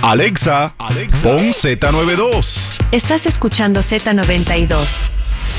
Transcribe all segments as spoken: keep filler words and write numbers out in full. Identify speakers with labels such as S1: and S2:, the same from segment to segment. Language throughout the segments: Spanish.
S1: Alexa, Alexa, pon Z noventa y dos.
S2: Estás escuchando Z noventa y dos.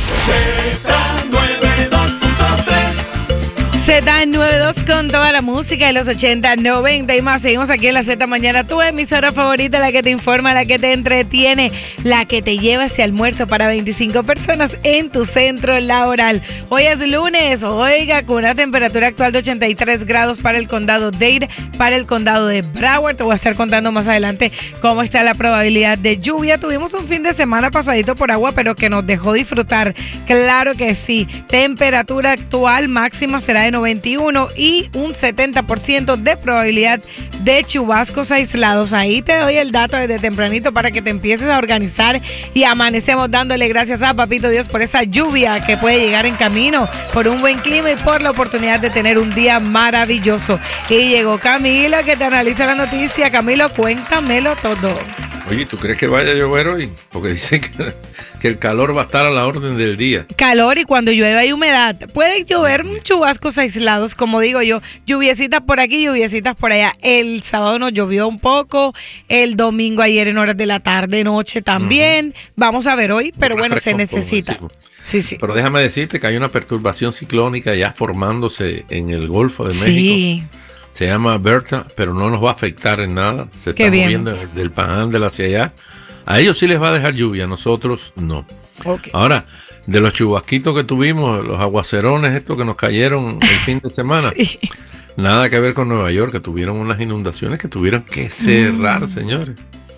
S3: Z noventa y dos punto tres.
S4: Z noventa y dos con toda la música de los ochenta, noventa y más. Seguimos aquí en la Z Mañana, tu emisora favorita, la que te informa, la que te entretiene, la que te lleva hacia almuerzo para veinticinco personas en tu centro laboral. Hoy es lunes, oiga, con una temperatura actual de ochenta y tres grados para el condado Dade, para el condado de Broward. Te voy a estar contando más adelante cómo está la probabilidad de lluvia. Tuvimos un fin de semana pasadito por agua, pero que nos dejó disfrutar. Claro que sí. Temperatura actual máxima será de noventa y uno y un setenta por ciento de probabilidad de chubascos aislados. Ahí te doy el dato desde tempranito para que te empieces a organizar y amanecemos dándole gracias a Papito Dios por esa lluvia que puede llegar en camino, por un buen clima y por la oportunidad de tener un día maravilloso. Y llegó Camilo que te analiza la noticia. Camilo, cuéntamelo todo.
S5: Oye, ¿tú crees que vaya a llover hoy? Porque dicen que, que el calor va a estar a la orden del día.
S4: Calor y cuando llueve hay humedad. Puede llover chubascos aislados, como digo yo, lluviecitas por aquí, lluviecitas por allá. El sábado nos llovió un poco, el domingo ayer en horas de la tarde, noche también. Uh-huh. Vamos a ver hoy, pero bueno, se necesita. Sí, sí.
S5: Pero déjame decirte que hay una perturbación ciclónica ya formándose en el Golfo de México.
S4: Sí.
S5: Se llama Berta, pero no nos va a afectar en nada. Se está moviendo del Panhandle hacia allá. A ellos sí les va a dejar lluvia, a nosotros no.
S4: Okay.
S5: Ahora, de los chubasquitos que tuvimos, los aguacerones estos que nos cayeron el fin de semana, sí. Nada que ver con Nueva York, que tuvieron unas inundaciones que tuvieron que cerrar, mm. señores.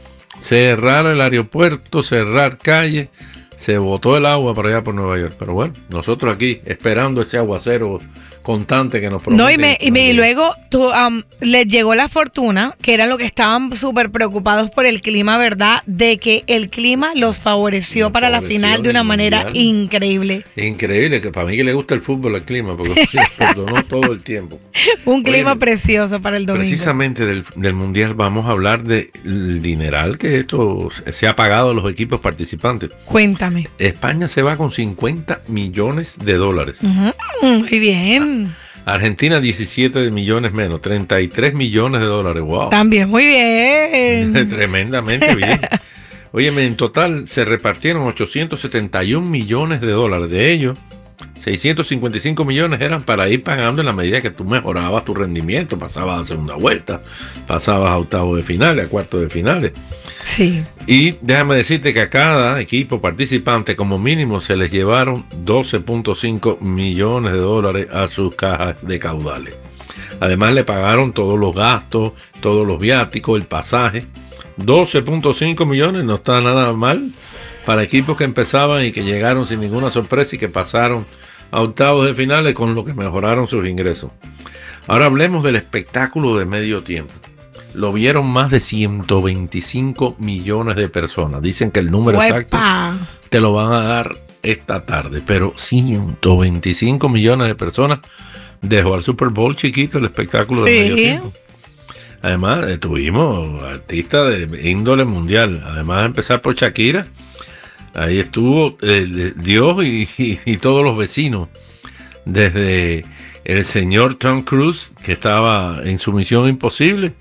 S5: Cerrar el aeropuerto, cerrar calles. Se botó el agua para allá por Nueva York. Pero bueno, nosotros aquí esperando ese aguacero constante que nos prometen.
S4: No, y, me, y, me, y luego tú, um, les llegó la fortuna, que eran los que estaban súper preocupados por el clima, ¿verdad? De que el clima los favoreció los para favoreció la final de una manera mundial. Increíble.
S5: Increíble, que para mí que le gusta el fútbol, el clima, porque perdonó todo el tiempo.
S4: Un clima Oye, precioso para el domingo.
S5: Precisamente del, del mundial vamos a hablar del dineral que esto se ha pagado a los equipos participantes.
S4: Cuéntame.
S5: España se va con cincuenta millones de dólares.
S4: Uh-huh, muy bien.
S5: Argentina diecisiete millones menos, treinta y tres millones de dólares. Wow.
S4: También muy bien.
S5: Tremendamente bien. Óyeme, en total se repartieron ochocientos setenta y un millones de dólares. De ellos, seiscientos cincuenta y cinco millones eran para ir pagando en la medida que tú mejorabas tu rendimiento, pasabas a segunda vuelta, pasabas a octavos de finales, a cuartos de finales.
S4: Sí.
S5: Y déjame decirte que a cada equipo participante como mínimo se les llevaron doce punto cinco millones de dólares a sus cajas de caudales. Además le pagaron todos los gastos, todos los viáticos, el pasaje. doce punto cinco millones no está nada mal para equipos que empezaban y que llegaron sin ninguna sorpresa y que pasaron a octavos de finales con lo que mejoraron sus ingresos. Ahora hablemos del espectáculo de medio tiempo. Lo vieron más de ciento veinticinco millones de personas. Dicen que el número
S4: ¡Uepa!
S5: Exacto te lo van a dar esta tarde, pero ciento veinticinco millones de personas dejó al Super Bowl chiquito el espectáculo
S4: sí.
S5: de medio tiempo. Además, eh, tuvimos artistas de índole mundial. Además de empezar por Shakira, ahí estuvo eh, Dios y, y, y todos los vecinos. Desde el señor Tom Cruise, que estaba en su Misión Imposible,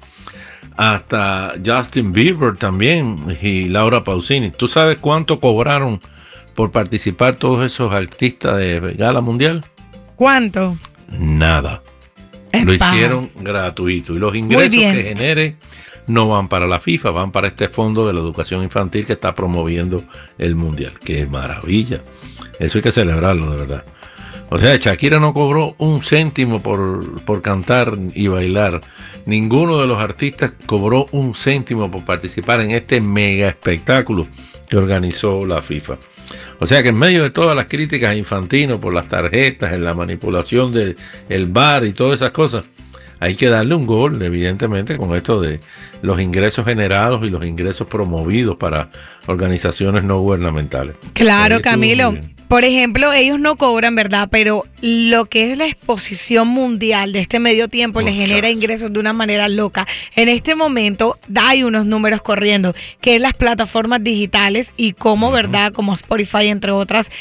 S5: hasta Justin Bieber también y Laura Pausini. ¿Tú sabes cuánto cobraron por participar todos esos artistas de Gala Mundial?
S4: ¿Cuánto?
S5: Nada. Epa. Lo hicieron gratuito. Y los ingresos que genere no van para la FIFA, van para este fondo de la educación infantil que está promoviendo el Mundial. ¡Qué maravilla! Eso hay que celebrarlo, de verdad. O sea, Shakira no cobró un céntimo por, por cantar y bailar. Ninguno de los artistas cobró un céntimo por participar en este mega espectáculo que organizó la FIFA. O sea que en medio de todas las críticas a Infantino por las tarjetas, en la manipulación del V A R y todas esas cosas, hay que darle un gol, evidentemente, con esto de los ingresos generados y los ingresos promovidos para organizaciones no gubernamentales.
S4: Claro, Camilo. Por ejemplo, ellos no cobran, ¿verdad? Pero lo que es la exposición mundial de este medio tiempo les genera ingresos de una manera loca. En este momento hay unos números corriendo, que es las plataformas digitales y cómo, uh-huh. ¿verdad? Como Spotify, entre otras,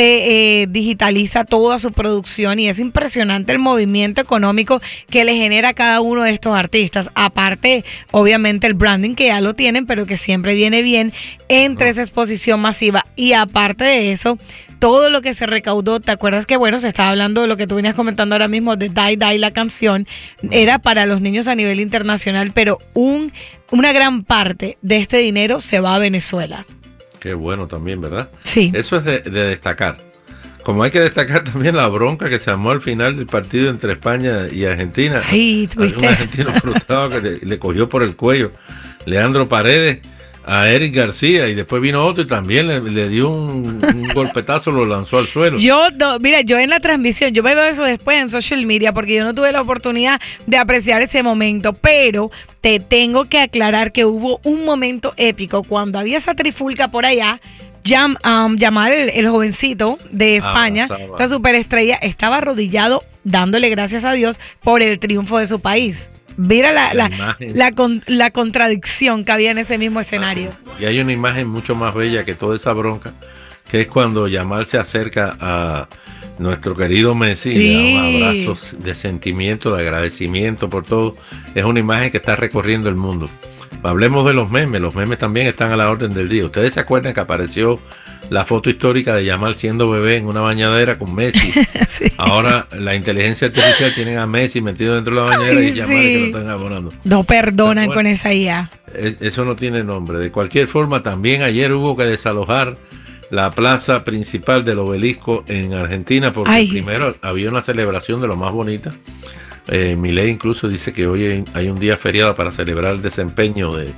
S4: se eh, digitaliza toda su producción y es impresionante el movimiento económico que le genera a cada uno de estos artistas. Aparte, obviamente, el branding que ya lo tienen, pero que siempre viene bien entre uh-huh. esa exposición masiva. Y aparte de eso, todo lo que se recaudó, ¿te acuerdas que, bueno, se estaba hablando de lo que tú venías comentando ahora mismo de Die Die, la canción, era para los niños a nivel internacional, pero un, una gran parte de este dinero se va a Venezuela.
S5: Qué bueno también, ¿verdad?
S4: Sí.
S5: Eso es de, de destacar. Como hay que destacar también la bronca que se armó al final del partido entre España y Argentina.
S4: Ay, ¿tuviste?
S5: Un argentino frustrado que le, le cogió por el cuello Leandro Paredes a Eric García y después vino otro y también le, le dio un, un golpetazo, lo lanzó al suelo.
S4: Yo, no, mira, yo en la transmisión, yo me veo eso después en social media porque yo no tuve la oportunidad de apreciar ese momento, pero te tengo que aclarar que hubo un momento épico cuando había esa trifulca por allá. Jam, um, Yamal, el, el jovencito de España, ah, esa superestrella, estaba arrodillado dándole gracias a Dios por el triunfo de su país. Mira la, la, la, la, con, la contradicción que había en ese mismo escenario.
S5: Y hay una imagen mucho más bella que toda esa bronca, que es cuando Yamal se acerca a nuestro querido Messi, sí. le da un abrazo de sentimiento, de agradecimiento por todo. Es una imagen que está recorriendo el mundo. Hablemos de los memes, los memes también están a la orden del día. ¿Ustedes se acuerdan que apareció la foto histórica de Yamal siendo bebé en una bañadera con Messi? Sí. Ahora la inteligencia artificial tiene a Messi metido dentro de la bañadera. Ay, y Yamal sí. que lo están abonando.
S4: No perdonan bueno, con esa I A.
S5: Eso no tiene nombre. De cualquier forma, también ayer hubo que desalojar la plaza principal del Obelisco en Argentina porque Ay. primero había una celebración de lo más bonita. Eh, Milei incluso dice que hoy hay un día feriado para celebrar el desempeño de,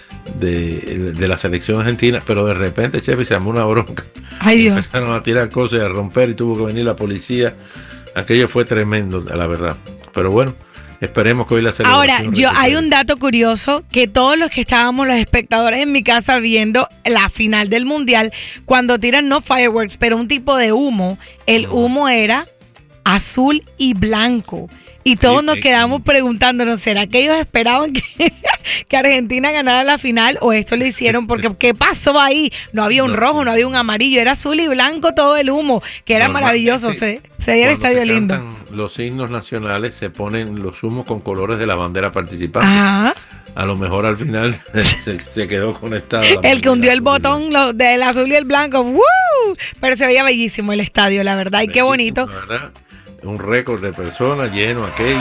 S5: de, de la selección argentina, pero de repente, Chefi, se armó una bronca.
S4: Ay, Dios.
S5: Empezaron a tirar cosas y a romper y tuvo que venir la policía. Aquello fue tremendo, la verdad. Pero bueno, esperemos que hoy la celebración...
S4: Ahora, yo hay un dato curioso, que todos los que estábamos, los espectadores en mi casa viendo la final del Mundial, cuando tiran no fireworks, pero un tipo de humo, el humo era azul y blanco. Y todos sí, nos sí, quedamos sí. preguntándonos, ¿será que ellos esperaban que, que Argentina ganara la final o esto lo hicieron? Porque ¿qué pasó ahí? No había un no, rojo, no había un amarillo, era azul y blanco todo el humo, que era maravilloso, se, se veía el estadio lindo.
S5: Los signos nacionales se ponen los humos con colores de la bandera participante.
S4: Ajá.
S5: A lo mejor al final se, se quedó conectado.
S4: El que hundió el botón lo, del azul y el blanco, ¡woo! Pero se veía bellísimo el estadio, la verdad, y qué bonito.
S5: La verdad. Un récord de personas, lleno aquello,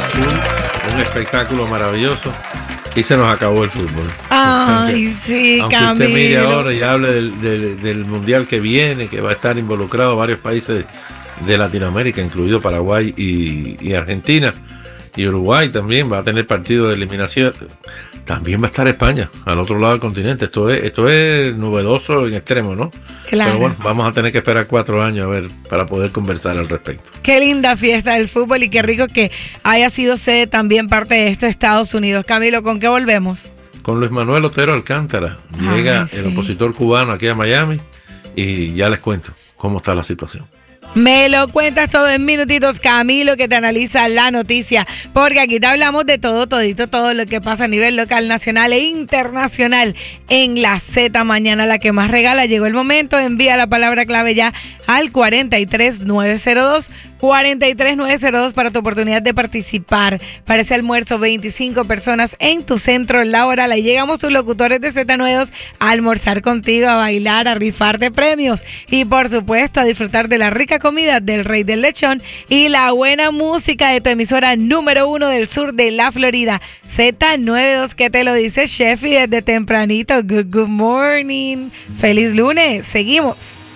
S5: un, un espectáculo maravilloso y se nos acabó el fútbol.
S4: Ay,
S5: aunque,
S4: sí,
S5: aunque
S4: Camilo.
S5: Usted mire ahora y hable del, del, del mundial que viene, que va a estar involucrado varios países de Latinoamérica, incluido Paraguay y, y Argentina, y Uruguay también va a tener partido de eliminación. También va a estar España, al otro lado del continente. Esto es, esto es novedoso en extremo, ¿no?
S4: Claro.
S5: Pero bueno, vamos a tener que esperar cuatro años a ver para poder conversar al respecto.
S4: Qué linda fiesta del fútbol y qué rico que haya sido sede también parte de esto Estados Unidos. Camilo, ¿con qué volvemos?
S5: Con Luis Manuel Otero Alcántara. Llega Ay, sí. el opositor cubano aquí a Miami y ya les cuento cómo está la situación.
S4: Me lo cuentas todo en minutitos, Camilo, que te analiza la noticia, porque aquí te hablamos de todo, todito, todo lo que pasa a nivel local, nacional e internacional en la Z Mañana, la que más regala. Llegó el momento, envía la palabra clave ya al cuarenta y tres nueve cero dos, cuarenta y tres nueve cero dos para tu oportunidad de participar para ese almuerzo, veinticinco personas en tu centro laboral. Ahí llegamos tus locutores de Z noventa y dos a almorzar contigo, a bailar, a rifarte premios y por supuesto a disfrutar de la rica comida del Rey del Lechón y la buena música de tu emisora número uno del sur de la Florida, Z noventa y dos, que te lo dice Chefi desde tempranito. Good, good morning. Feliz lunes. Seguimos.